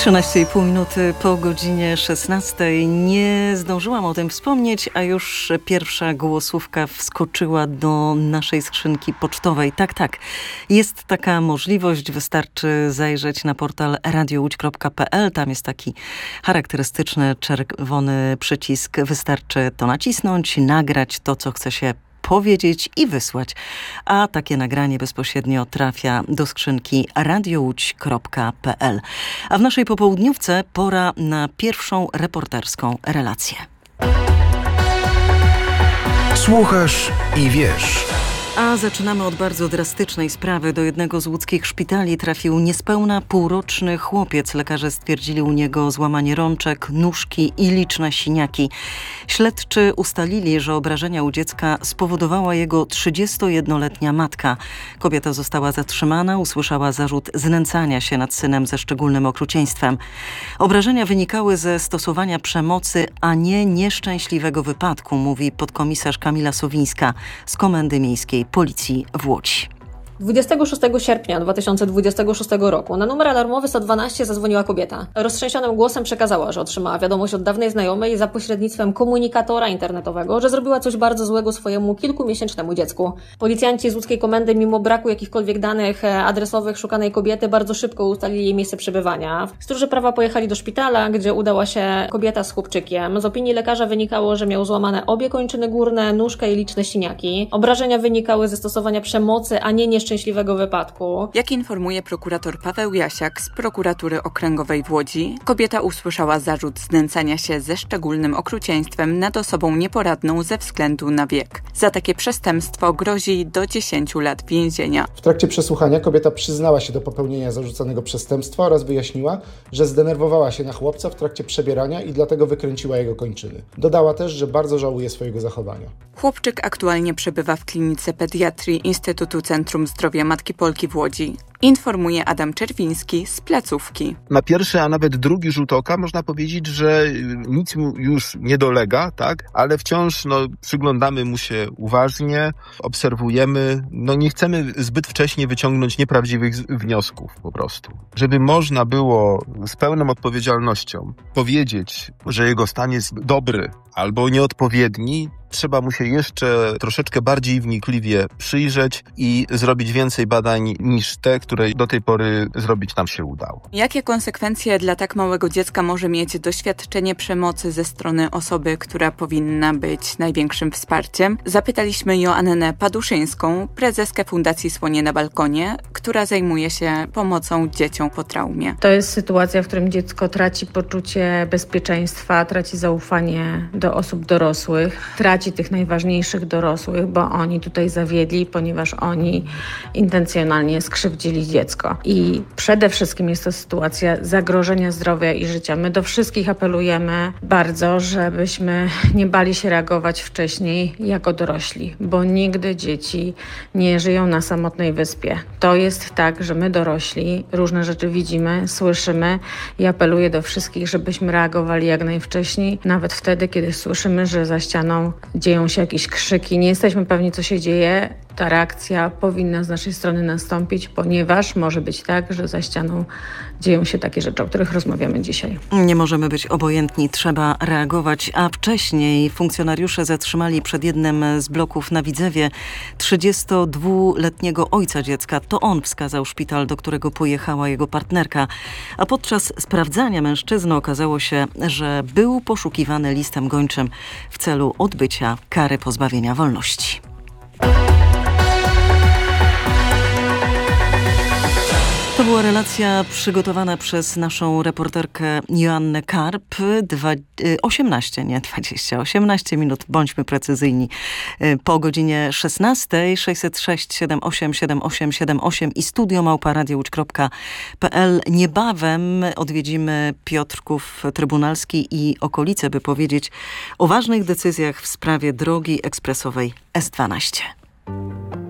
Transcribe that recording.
13,5 minuty po godzinie 16. Nie zdążyłam o tym wspomnieć, a już pierwsza głosówka wskoczyła do naszej skrzynki pocztowej. Tak, jest taka możliwość. Wystarczy zajrzeć na portal radiołódź.pl. Tam jest taki charakterystyczny czerwony przycisk. Wystarczy to nacisnąć, nagrać to, co chce się powiedzieć i wysłać. A takie nagranie bezpośrednio trafia do skrzynki radiołódź.pl. A w naszej popołudniówce pora na pierwszą reporterską relację. Słuchasz i wiesz. A zaczynamy od bardzo drastycznej sprawy. Do jednego z łódzkich szpitali trafił niespełna półroczny chłopiec. Lekarze stwierdzili u niego złamanie rączek, nóżki i liczne siniaki. Śledczy ustalili, że obrażenia u dziecka spowodowała jego 31-letnia matka. Kobieta została zatrzymana, usłyszała zarzut znęcania się nad synem ze szczególnym okrucieństwem. Obrażenia wynikały ze stosowania przemocy, a nie nieszczęśliwego wypadku, mówi podkomisarz Kamila Sowińska z Komendy Miejskiej Policji w Łodzi. 26 sierpnia 2026 roku na numer alarmowy 112 zadzwoniła kobieta. Roztrzęsionym głosem przekazała, że otrzymała wiadomość od dawnej znajomej za pośrednictwem komunikatora internetowego, że zrobiła coś bardzo złego swojemu kilkumiesięcznemu dziecku. Policjanci z łódzkiej komendy, mimo braku jakichkolwiek danych adresowych szukanej kobiety, bardzo szybko ustalili jej miejsce przebywania. Stróże prawa pojechali do szpitala, gdzie udała się kobieta z chłopczykiem. Z opinii lekarza wynikało, że miał złamane obie kończyny górne, nóżkę i liczne siniaki. Obrażenia wynikały ze stosowania przemocy, a nie nieszczęśliwego wypadku. Jak informuje prokurator Paweł Jasiak z prokuratury okręgowej w Łodzi, kobieta usłyszała zarzut znęcania się ze szczególnym okrucieństwem nad osobą nieporadną ze względu na wiek. Za takie przestępstwo grozi do 10 lat więzienia. W trakcie przesłuchania kobieta przyznała się do popełnienia zarzucanego przestępstwa oraz wyjaśniła, że zdenerwowała się na chłopca w trakcie przebierania i dlatego wykręciła jego kończyny. Dodała też, że bardzo żałuje swojego zachowania. Chłopczyk aktualnie przebywa w klinice pediatrii Instytutu Centrum Zdrowia Matki Polki w Łodzi. Informuje Adam Czerwiński z placówki. Na pierwszy, a nawet drugi rzut oka można powiedzieć, że nic mu już nie dolega, tak? Ale wciąż przyglądamy mu się uważnie, obserwujemy. Nie chcemy zbyt wcześnie wyciągnąć nieprawdziwych wniosków po prostu. Żeby można było z pełną odpowiedzialnością powiedzieć, że jego stan jest dobry albo nieodpowiedni, trzeba mu się jeszcze troszeczkę bardziej wnikliwie przyjrzeć i zrobić więcej badań niż te, które do tej pory zrobić nam się udało. Jakie konsekwencje dla tak małego dziecka może mieć doświadczenie przemocy ze strony osoby, która powinna być największym wsparciem? Zapytaliśmy Joannę Paduszyńską, prezeskę Fundacji Słonie na Balkonie, która zajmuje się pomocą dzieciom po traumie. To jest sytuacja, w którym dziecko traci poczucie bezpieczeństwa, traci zaufanie do osób dorosłych, traci tych najważniejszych dorosłych, bo oni tutaj zawiedli, ponieważ oni intencjonalnie skrzywdzili dziecko. I przede wszystkim jest to sytuacja zagrożenia zdrowia i życia. My do wszystkich apelujemy bardzo, żebyśmy nie bali się reagować wcześniej jako dorośli, bo nigdy dzieci nie żyją na samotnej wyspie. To jest tak, że my dorośli różne rzeczy widzimy, słyszymy i apeluję do wszystkich, żebyśmy reagowali jak najwcześniej, nawet wtedy, kiedy słyszymy, że za ścianą dzieją się jakieś krzyki. Nie jesteśmy pewni, co się dzieje. Ta reakcja powinna z naszej strony nastąpić, ponieważ może być tak, że za ścianą dzieją się takie rzeczy, o których rozmawiamy dzisiaj. Nie możemy być obojętni, trzeba reagować. A wcześniej funkcjonariusze zatrzymali przed jednym z bloków na Widzewie 32-letniego ojca dziecka. To on wskazał szpital, do którego pojechała jego partnerka. A podczas sprawdzania mężczyzny okazało się, że był poszukiwany listem gończym w celu odbycia kary pozbawienia wolności. To była relacja przygotowana przez naszą reporterkę Joannę Karp. 18 minut, bądźmy precyzyjni. Po godzinie 16, 606 78 78 78 i studio@radiołódź.pl. Niebawem odwiedzimy Piotrków Trybunalski i okolice, by powiedzieć o ważnych decyzjach w sprawie drogi ekspresowej S12.